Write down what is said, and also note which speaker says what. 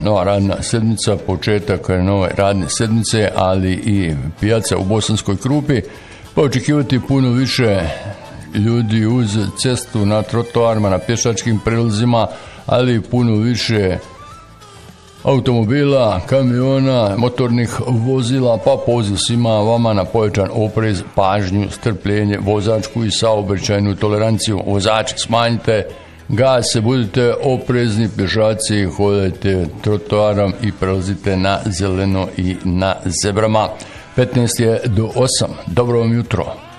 Speaker 1: Nova radna sedmica, početak nove radne sedmice, ali i pijaca u Bosanskoj Krupi, pa očekivati puno više ljudi uz cestu, na trotoarima, na pješačkim prilazima, ali i puno više automobila, kamiona, motornih vozila, pa poziv svima vama na pojačan oprez, pažnju, strpljenje, vozačku i saobraćajnu toleranciju. Vozači, smanjite gase, budite oprezni, pješaci, hodajte trotoarom i prelazite na zeleno i na zebrama. 15 je do 8. Dobro vam jutro.